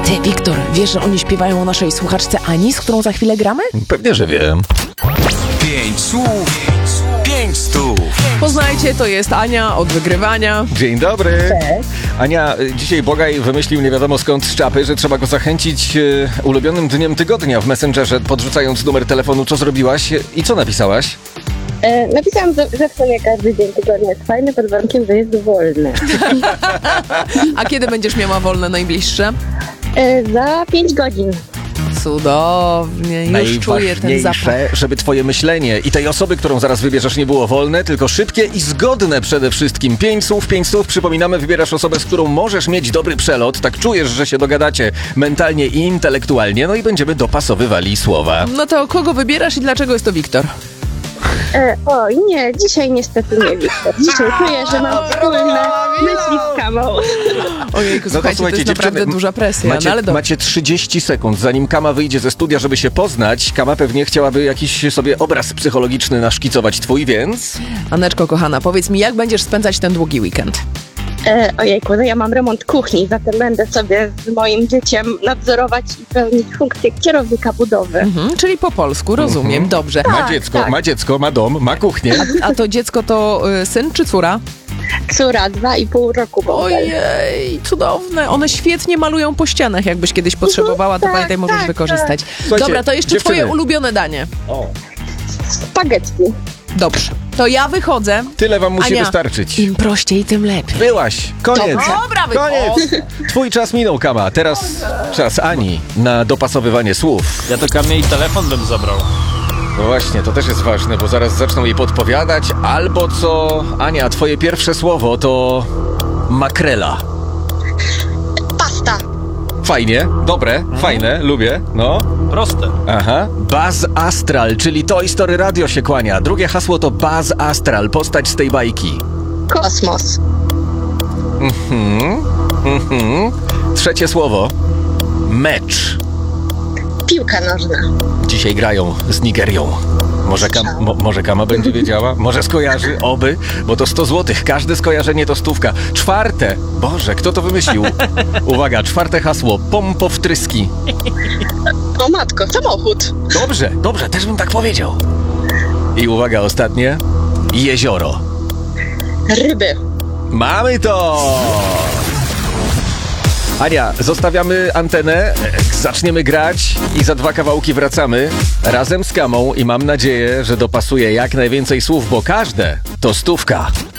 Ty, Wiktor, wiesz, że oni śpiewają o naszej słuchaczce Ani, z którą za chwilę gramy? Pewnie, że wiem. 5 słów, 5 stów. Poznajcie, to jest Ania od wygrywania. Dzień dobry. Cześć. Ania, dzisiaj Bogaj wymyślił nie wiadomo skąd z czapy, że trzeba go zachęcić ulubionym dniem tygodnia w Messengerze, podrzucając numer telefonu. Co zrobiłaś i co napisałaś? Napisałam, że w sumie każdy dzień tygodnia jest fajny, pod warunkiem, że jest wolny. A kiedy będziesz miała wolne najbliższe? Za 5 godzin. Cudownie, już czuję ten zapach. Najważniejsze, żeby twoje myślenie i tej osoby, którą zaraz wybierzesz, nie było wolne, tylko szybkie i zgodne przede wszystkim. 5 słów, 5 słów. Przypominamy, wybierasz osobę, z którą możesz mieć dobry przelot. Tak czujesz, że się dogadacie mentalnie i intelektualnie, no i będziemy dopasowywali słowa. No to kogo wybierasz i dlaczego jest to Wiktor? Oj, nie, dzisiaj niestety nie, Wiktor. Dzisiaj czuję, że mam wspólne myśli z Kamą. Ojejku, słuchajcie, to jest naprawdę dziewczyny, duża presja, no ale macie 30 sekund, zanim Kama wyjdzie ze studia, żeby się poznać. Kama pewnie chciałaby jakiś sobie obraz psychologiczny naszkicować twój, więc... Aneczko, kochana, powiedz mi, jak będziesz spędzać ten długi weekend? Ojejku, no ja mam remont kuchni, zatem będę sobie z moim dzieciem nadzorować i pełnić funkcję kierownika budowy. Czyli po polsku, rozumiem, dobrze. Ma dziecko, ma dom, ma kuchnię. A to dziecko to syn czy córa? Córa, 2,5 roku. Ojej, cudowne. One świetnie malują po ścianach. Jakbyś kiedyś potrzebowała, to tak, pamiętaj, możesz tak, wykorzystać. Słuchajcie, Dobra, to jeszcze dziewczyny. twoje ulubione danie. Spaghetti. Dobrze, to ja wychodzę. Tyle wam musi Ania, wystarczyć. im prościej, tym lepiej. Byłaś. Koniec. Dobra, Koniec. Twój czas minął, Kama. Teraz czas Ani na dopasowywanie słów. Ja to Kamie i telefon bym zabrał. No właśnie, to też jest ważne, bo zaraz zaczną jej podpowiadać. Albo co? Ania, twoje pierwsze słowo to makrela. Pasta. Fajnie, dobre, fajne, lubię, no. Proste. Aha. Buzz Astral, czyli Toy Story Radio się kłania. Drugie hasło to Buzz Astral, postać z tej bajki. Kosmos. Trzecie słowo. Mecz. Piłka nożna. Dzisiaj grają z Nigerią. Może Kama będzie wiedziała? Może skojarzy? Oby, bo to 100 zł. Każde skojarzenie to stówka. Czwarte. Boże, kto to wymyślił? Uwaga, czwarte hasło. Pompowtryski. O matko, samochód. Dobrze, też bym tak powiedział. I uwaga, ostatnie. Jezioro. Ryby. Mamy to! Ania, zostawiamy antenę, zaczniemy grać i za 2 kawałki wracamy razem z Kamą i mam nadzieję, że dopasuje jak najwięcej słów, bo każde to stówka.